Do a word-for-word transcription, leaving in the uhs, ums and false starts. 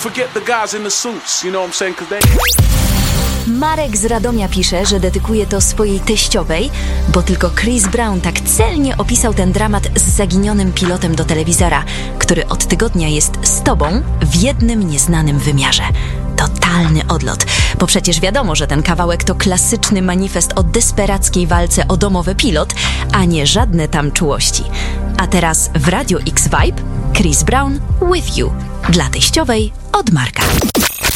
forget the guys in the suits, you know what I'm saying? 'Cause they... Marek z Radomia pisze, że dedykuje to swojej teściowej, bo tylko Chris Brown tak celnie opisał ten dramat z zaginionym pilotem do telewizora, który od tygodnia jest z tobą w jednym nieznanym wymiarze. Totalny odlot, bo przecież wiadomo, że ten kawałek to klasyczny manifest o desperackiej walce o domowy pilot, a nie żadne tam czułości. A teraz w Radio X Vibe Chris Brown With You dla teściowej od Marka.